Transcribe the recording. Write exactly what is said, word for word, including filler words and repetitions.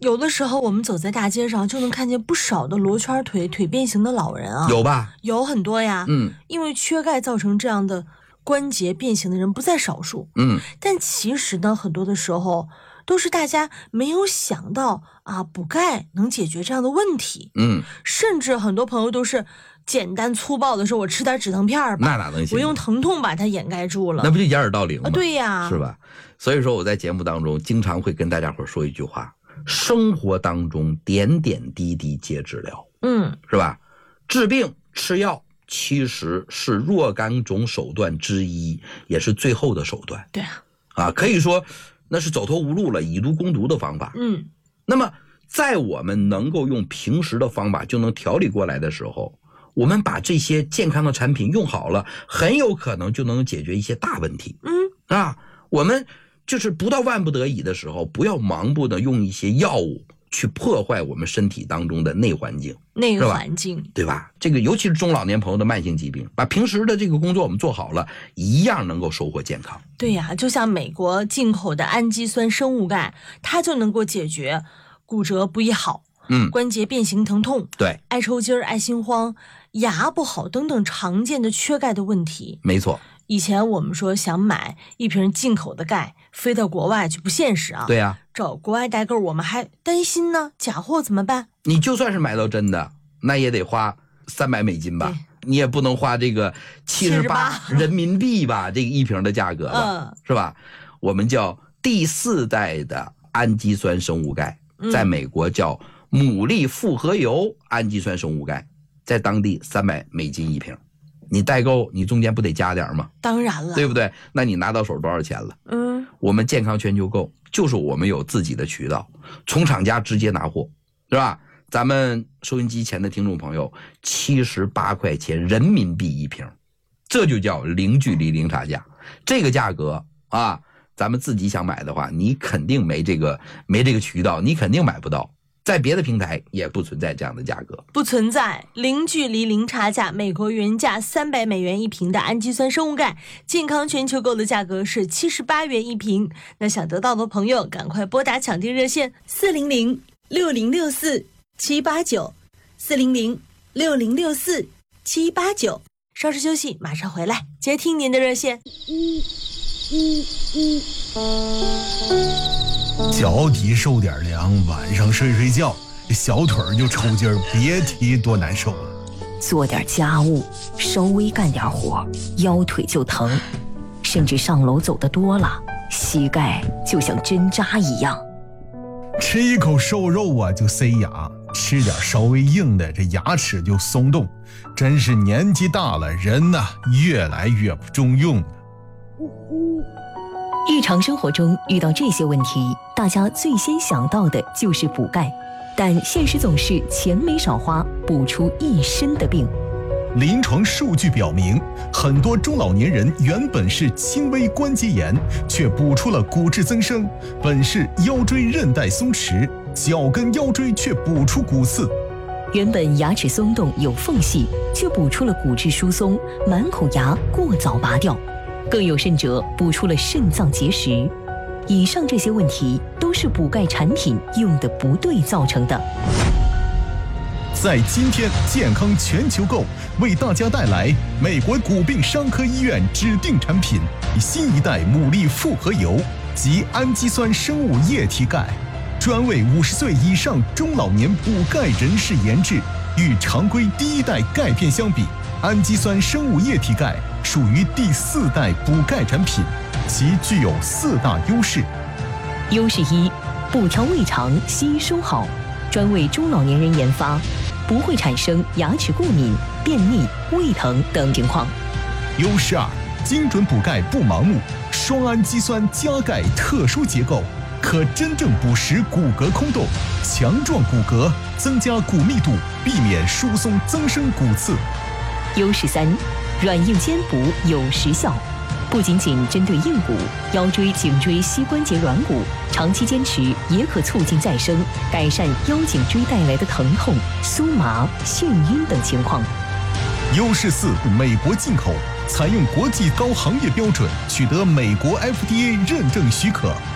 有的时候我们走在大街上就能看见不少的罗圈腿、腿变形的老人啊。 有吧？ 有很多呀。 嗯， 因为缺钙造成这样的关节变形的人不在少数。 嗯， 但其实呢，很多的时候都是大家没有想到啊，补钙能解决这样的问题。 嗯， 甚至很多朋友都是简单粗暴的说，我吃点止疼片吧， 那哪能行？ 我用疼痛把它掩盖住了， 那不就掩耳盗铃吗？ 啊，对呀， 是吧？所以说我在节目当中经常会跟大家伙说一句话：生活当中点点滴滴皆治疗。 嗯， 是吧？治病吃药其实是若干种手段之一，也是最后的手段。 对啊， 啊，可以说那是走投无路了，以毒攻毒的方法。 嗯， 那么在我们能够用平时的方法就能调理过来的时候，我们把这些健康的产品用好了，很有可能就能解决一些大问题。 嗯， 啊，我们就是不到万不得已的时候，不要盲目的用一些药物去破坏我们身体当中的内环境。 内环境， 对吧？这个尤其是中老年朋友的慢性疾病，把平时的这个工作我们做好了，一样能够收获健康。 对呀、啊，就像美国进口的氨基酸生物钙，它就能够解决骨折不易好， 嗯， 关节变形疼痛， 对， 爱抽筋儿、爱心慌、牙不好等等常见的缺钙的问题。 没错。 以前我们说想买一瓶进口的钙，飞到国外去不现实啊。 对呀、啊， 找国外代购我们还担心呢，假货怎么办？ 你就算是买到真的，那也得花三百美金吧，你也不能花这个七十八人民币吧，这个一瓶的价格吧，嗯、是吧？我们叫第四代的氨基酸生物钙，在美国叫牡蛎复合油氨基酸生物钙，在当地三百美金一瓶。你代购，你中间不得加点吗？ 当然了， 对不对？那你拿到手多少钱了？ 嗯， 我们健康全球购就是我们有自己的渠道，从厂家直接拿货，是吧？咱们收音机前的听众朋友，七十八块钱人民币一瓶，这就叫零距离零差价。这个价格啊，咱们自己想买的话，你肯定没这个没这个渠道，你肯定买不到。在别的平台也不存在这样的价格， 不存在零距离零差价。美国原价三百美元一瓶的氨基酸生物钙，健康全球购的价格是七十八元一瓶。那想得到的朋友，赶快拨打抢订热线四零零六零六四七八九四零零六零六四七八九。稍事休息，马上回来接听您的热线。 一一一。脚底受点凉，晚上睡睡觉，小腿就抽筋儿，别提多难受了。 做点家务，稍微干点活，腰腿就疼，甚至上楼走得多了，膝盖就像针扎一样。 吃一口瘦肉啊就塞牙，吃点稍微硬的，这牙齿就松动。真是年纪大了，人呐、啊、越来越不中用了。 日常生活中遇到这些问题，大家最先想到的就是补钙，但现实总是钱没少花，补出一身的病。 临床数据表明，很多中老年人原本是轻微关节炎，却补出了骨质增生；本是腰椎韧带松弛，脚跟腰椎却补出骨刺。 原本牙齿松动有缝隙，却补出了骨质疏松，满口牙过早拔掉。更有甚者，补出了肾脏结石。以上这些问题都是补钙产品用的不对造成的。 在今天健康全球购为大家带来美国骨病伤科医院指定产品新一代牡蛎复合油及氨基酸生物液体钙，专为五十岁以上中老年补钙人士研制。与常规第一代钙片相比，氨基酸生物液体钙属于第四代补钙产品，其具有四大优势。 优势一，补调胃肠，吸收好，专为中老年人研发，不会产生牙齿过敏、便秘、胃疼等情况。 优势二，精准补钙不盲目，双氨基酸加钙特殊结构，可真正补实骨骼空洞，强壮骨骼，增加骨密度，避免疏松增生骨刺。 优势三，软硬兼补有实效，不仅仅针对硬骨、腰椎、颈椎、膝关节软骨，长期坚持也可促进再生，改善腰颈椎带来的疼痛、酥麻、眩晕等情况。 优势四，美国进口，采用国际高行业标准，取得美国 F D A 认证许可。